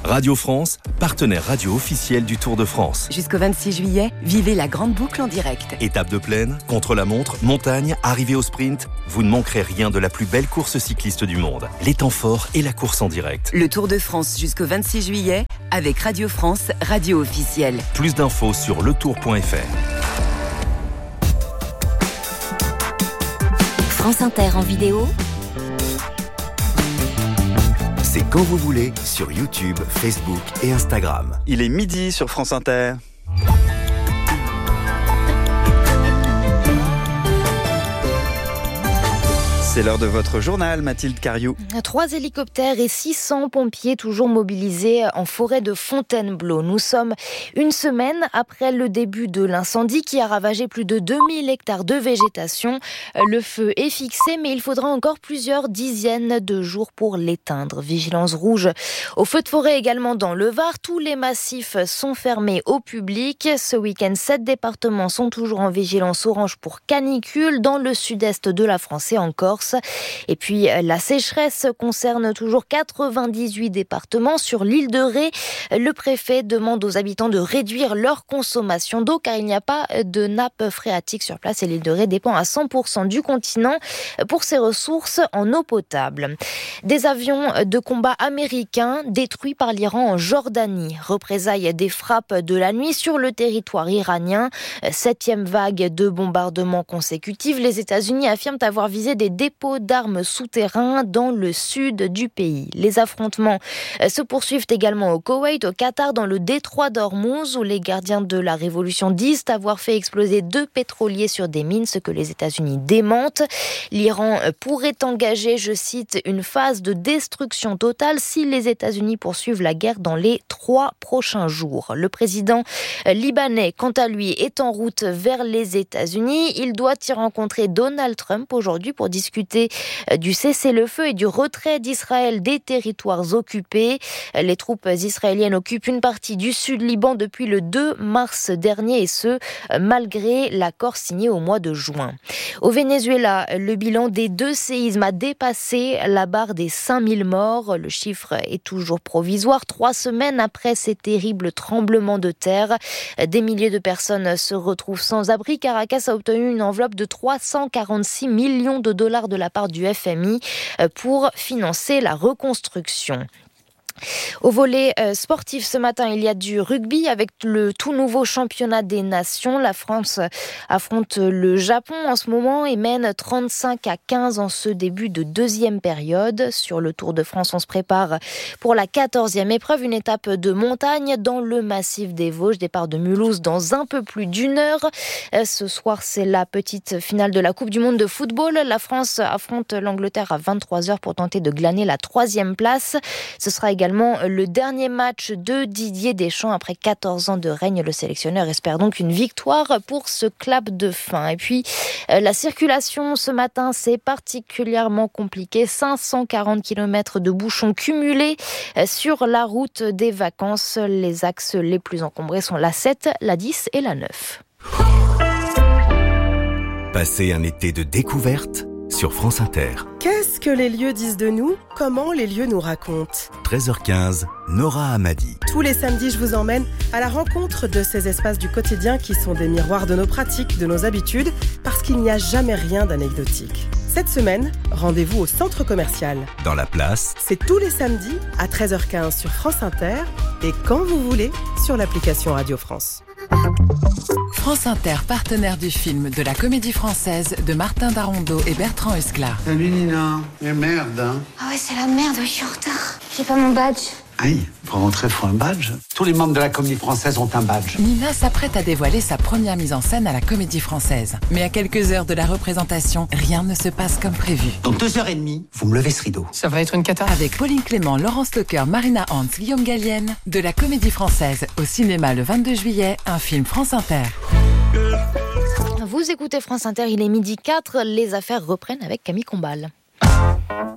Radio France, partenaire radio officiel du Tour de France. Jusqu'au 26 juillet, vivez la grande boucle en direct. Étape de plaine, contre-la-montre, montagne, arrivée au sprint, vous ne manquerez rien de la plus belle course cycliste du monde. Les temps forts et la course en direct. Le Tour de France jusqu'au 26 juillet avec Radio France, radio officielle. Plus d'infos sur letour.fr. France Inter en vidéo. C'est quand vous voulez sur YouTube, Facebook et Instagram. Il est midi sur France Inter. C'est l'heure de votre journal, Mathilde Cariou. 3 hélicoptères et 600 pompiers toujours mobilisés en forêt de Fontainebleau. Nous sommes une semaine après le début de l'incendie qui a ravagé plus de 2000 hectares de végétation. Le feu est fixé, mais il faudra encore plusieurs dizaines de jours pour l'éteindre. Vigilance rouge au feu de forêt également dans le Var. Tous les massifs sont fermés au public. Ce week-end, 7 départements sont toujours en vigilance orange pour canicule dans le sud-est de la France et en Corse. Et puis la sécheresse concerne toujours 98 départements. Sur l'île de Ré, le préfet demande aux habitants de réduire leur consommation d'eau car il n'y a pas de nappe phréatique sur place et l'île de Ré dépend à 100% du continent pour ses ressources en eau potable. Des avions de combat américains détruits par l'Iran en Jordanie. Représailles des frappes de la nuit sur le territoire iranien. 7e vague de bombardements consécutifs. Les États-Unis affirment avoir visé des dépôts d'armes souterrains dans le sud du pays. Les affrontements se poursuivent également au Koweït, au Qatar, dans le détroit d'Ormuz, où les gardiens de la révolution disent avoir fait exploser 2 pétroliers sur des mines, ce que les États-Unis démentent. L'Iran pourrait engager, je cite, une phase de destruction totale si les États-Unis poursuivent la guerre dans les 3 prochains jours. Le président libanais, quant à lui, est en route vers les États-Unis. Il doit y rencontrer Donald Trump aujourd'hui pour discuter du cessez-le-feu et du retrait d'Israël des territoires occupés. Les troupes israéliennes occupent une partie du sud-Liban depuis le 2 mars dernier et ce, malgré l'accord signé au mois de juin. Au Venezuela, le bilan des 2 séismes a dépassé la barre des 5000 morts. Le chiffre est toujours provisoire. 3 semaines après ces terribles tremblements de terre, des milliers de personnes se retrouvent sans abri. Caracas a obtenu une enveloppe de 346 millions de dollars de la part du FMI pour financer la reconstruction. Au volet sportif ce matin, il y a du rugby avec le tout nouveau championnat des nations. La France affronte le Japon en ce moment et mène 35-15 en ce début de 2e période. Sur le Tour de France, on se prépare pour la 14e épreuve, une étape de montagne dans le massif des Vosges. Départ de Mulhouse dans un peu plus d'1 heure. Ce soir, c'est la petite finale de la Coupe du Monde de football. La France affronte l'Angleterre à 23h pour tenter de glaner la 3e place. Ce sera également le dernier match de Didier Deschamps après 14 ans de règne. Le sélectionneur espère donc une victoire pour ce clap de fin. Et puis, la circulation ce matin, c'est particulièrement compliqué. 540 km de bouchons cumulés sur la route des vacances. Les axes les plus encombrés sont la 7, la 10 et la 9. Passez un été de découverte sur France Inter. Qu'est-ce que les lieux disent de nous ? Comment les lieux nous racontent ? 13h15, Nora Hamadi. Tous les samedis, je vous emmène à la rencontre de ces espaces du quotidien qui sont des miroirs de nos pratiques, de nos habitudes, parce qu'il n'y a jamais rien d'anecdotique. Cette semaine, rendez-vous au centre commercial. Dans la place. C'est tous les samedis à 13h15 sur France Inter et quand vous voulez sur l'application Radio France. France Inter, partenaire du film de la Comédie Française de Martin Darondeau et Bertrand Huskla. Salut Nina, mais merde hein. Ah ouais, c'est la merde, je suis en retard. J'ai pas mon badge. Aïe, pour rentrer, faut un badge. Tous les membres de la Comédie Française ont un badge. Nina s'apprête à dévoiler sa première mise en scène à la Comédie Française. Mais à quelques heures de la représentation, rien ne se passe comme prévu. Dans 2h30, vous me levez ce rideau. Ça va être une cata. Avec Pauline Clément, Laurence Lecoeur, Marina Hans, Guillaume Gallienne, de la Comédie Française au cinéma le 22 juillet, un film France Inter. Vous écoutez France Inter, il est 12h04, les affaires reprennent avec Camille Combal.